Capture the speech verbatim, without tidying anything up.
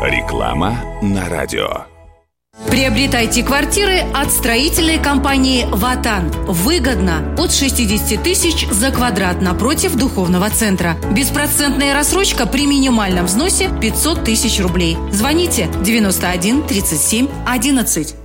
Реклама на радио. Приобретайте квартиры от строительной компании «Ватан». Выгодно от шестьдесят тысяч за квадрат напротив духовного центра. Беспроцентная рассрочка при минимальном взносе пятьсот тысяч рублей. Звоните девяносто один тридцать семь одиннадцать.